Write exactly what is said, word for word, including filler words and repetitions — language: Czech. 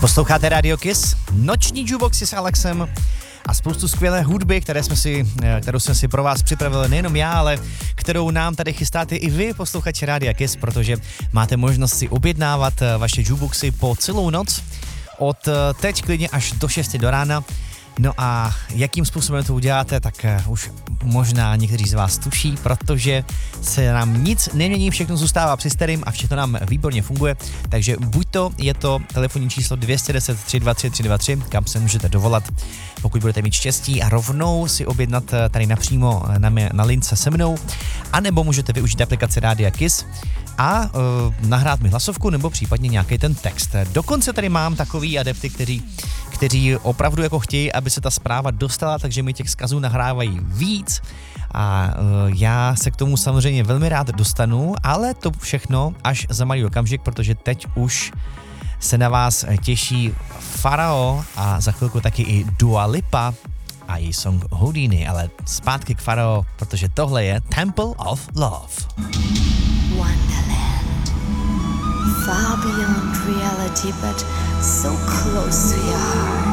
Posloucháte Radio Kiss, noční jukeboxy s Alexem a spoustu skvělé hudby, které jsme si, kterou jsme si pro vás připravili nejenom já, ale kterou nám tady chystáte i vy, posluchači Rádia Kiss, protože máte možnost si objednávat vaše jukeboxy po celou noc, od teď klidně až do šesti do rána. No a jakým způsobem to uděláte, tak už možná někteří z vás tuší, protože se nám nic nemění, všechno zůstává při starým a všechno nám výborně funguje, takže buď to je to telefonní číslo dvě jedna nula tři dva tři tři dva tři, kam se můžete dovolat, pokud budete mít štěstí a rovnou si objednat tady napřímo na, mě, na lince se mnou, anebo můžete využít aplikaci Rádia Kiss a uh, nahrát mi hlasovku nebo případně nějaký ten text. Dokonce tady mám takový adepty, kteří, kteří opravdu jako chtějí, aby se ta zpráva dostala, takže mi těch vzkazů nahrávají víc a uh, já se k tomu samozřejmě velmi rád dostanu, ale to všechno až za malý okamžik, protože teď už se na vás těší Pharao a za chvilku taky i Dua Lipa a její song Houdini, ale zpátky k Pharao, protože tohle je Temple of Love. Wonderland, far beyond reality, but so close to your heart.